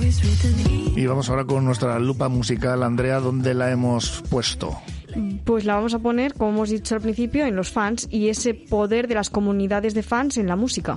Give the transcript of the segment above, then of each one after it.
Y vamos ahora con nuestra lupa musical. Andrea, ¿dónde la hemos puesto? Pues la vamos a poner, como hemos dicho al principio, en los fans y ese poder de las comunidades de fans en la música.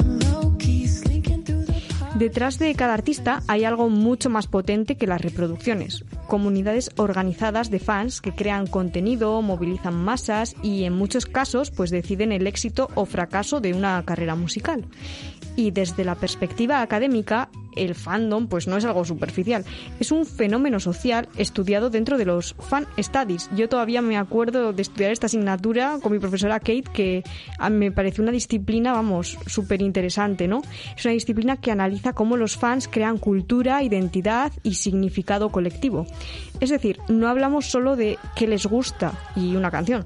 Detrás de cada artista hay algo mucho más potente que las reproducciones. Comunidades organizadas de fans que crean contenido, movilizan masas y en muchos casos pues deciden el éxito o fracaso de una carrera musical. Y desde la perspectiva académica, el fandom pues no es algo superficial, es un fenómeno social estudiado dentro de los fan studies. Yo todavía me acuerdo de estudiar esta asignatura con mi profesora Kate, que me pareció una disciplina, vamos, súper interesante, ¿no? Es una disciplina que analiza cómo los fans crean cultura, identidad y significado colectivo. Es decir, no hablamos solo de qué les gusta y una canción.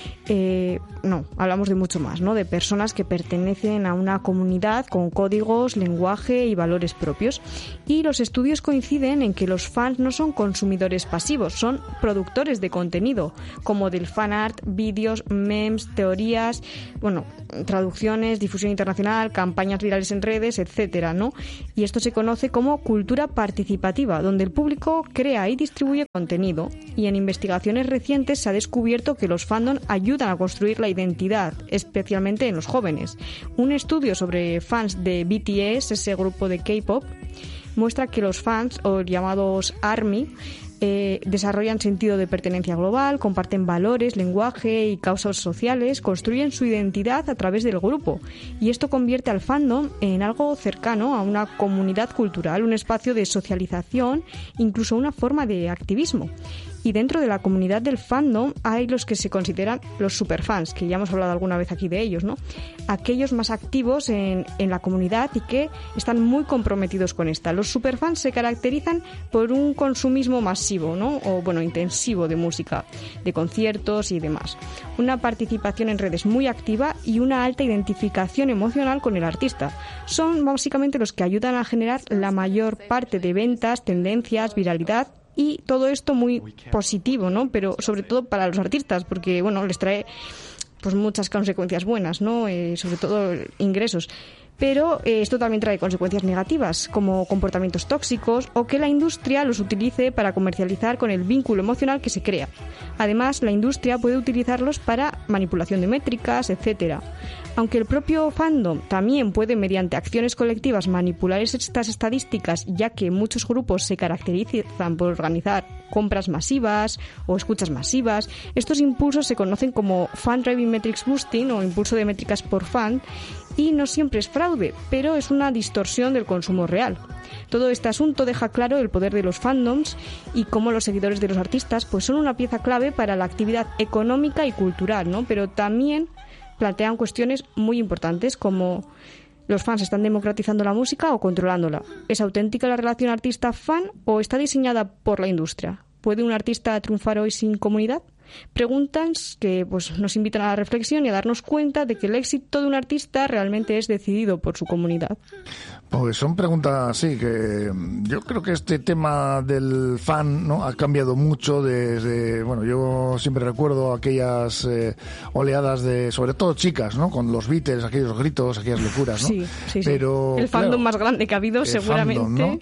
No, hablamos de mucho más, ¿no? De personas que pertenecen a una comunidad con códigos, lenguaje y valores propios. Y los estudios coinciden en que los fans no son consumidores pasivos, son productores de contenido, como del fan art, vídeos, memes, teorías, bueno, traducciones, difusión internacional, campañas virales en redes, etcétera, ¿no? Y esto se conoce como cultura participativa, donde el público crea y distribuye contenido. Y en investigaciones recientes se ha descubierto que los fandom ayudan a construir la identidad, especialmente en los jóvenes. Un estudio sobre fans de BTS, ese grupo de K-pop, muestra que los fans, o llamados ARMY, desarrollan sentido de pertenencia global, comparten valores, lenguaje y causas sociales, construyen su identidad a través del grupo. Y esto convierte al fandom en algo cercano a una comunidad cultural, un espacio de socialización, incluso una forma de activismo. Y dentro de la comunidad del fandom hay los que se consideran los superfans, que ya hemos hablado alguna vez aquí de ellos, ¿no? Aquellos más activos en la comunidad y que están muy comprometidos con esta. Los superfans se caracterizan por un consumismo masivo, ¿no? O, bueno, intensivo de música, de conciertos y demás. Una participación en redes muy activa y una alta identificación emocional con el artista. Son básicamente los que ayudan a generar la mayor parte de ventas, tendencias, viralidad. Y todo esto muy positivo, ¿no? Pero sobre todo para los artistas, porque, bueno, les trae pues muchas consecuencias buenas, ¿no? Sobre todo ingresos. Pero esto también trae consecuencias negativas, como comportamientos tóxicos o que la industria los utilice para comercializar con el vínculo emocional que se crea. Además, la industria puede utilizarlos para manipulación de métricas, etcétera. Aunque el propio fandom también puede, mediante acciones colectivas, manipular estas estadísticas, ya que muchos grupos se caracterizan por organizar compras masivas o escuchas masivas, estos impulsos se conocen como fan-driving metrics boosting o impulso de métricas por fan, y no siempre es fraude, pero es una distorsión del consumo real. Todo este asunto deja claro el poder de los fandoms y cómo los seguidores de los artistas pues son una pieza clave para la actividad económica y cultural, ¿no? Pero también plantean cuestiones muy importantes como ¿los fans están democratizando la música o controlándola? ¿Es auténtica la relación artista-fan o está diseñada por la industria? ¿Puede un artista triunfar hoy sin comunidad? Preguntas que pues nos invitan a la reflexión y a darnos cuenta de que el éxito de un artista realmente es decidido por su comunidad. Pues son preguntas, sí, que yo creo que este tema del fan, ¿no?, ha cambiado mucho desde, bueno, yo siempre recuerdo aquellas oleadas de, sobre todo chicas, ¿no?, con los Beatles, aquellos gritos, aquellas locuras, ¿no? Sí, sí, pero, sí. El fandom claro, más grande que ha habido, seguramente. Fandom, ¿no?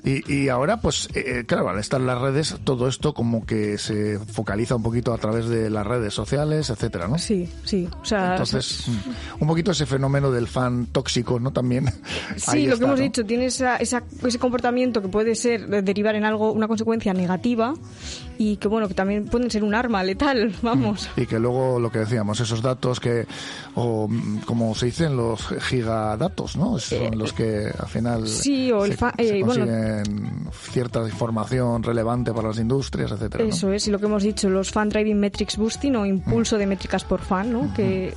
Y ahora, pues, claro, al estar en las redes, todo esto como que se focaliza un poquito a través de las redes sociales, etcétera, ¿no? Sí, sí. O sea, entonces, un poquito ese fenómeno del fan tóxico, ¿no?, también. Sí, lo que hemos dicho, tiene ese comportamiento que puede ser derivar en algo, una consecuencia negativa y que, bueno, que también pueden ser un arma letal, vamos. Y que luego, lo que decíamos, esos datos que, o como se dicen, los gigadatos, ¿no? Son los que al final sí, o se consiguen cierta información relevante para las industrias, etcétera, ¿no? Eso es, y lo que hemos dicho, los fan driving metrics boosting o impulso de métricas por fan, ¿no? Que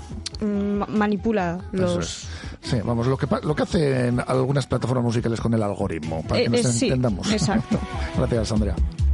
manipula los... Sí, vamos, lo que hacen algunas plataformas musicales con el algoritmo, para que nos entendamos. Exacto. Gracias, Andrea.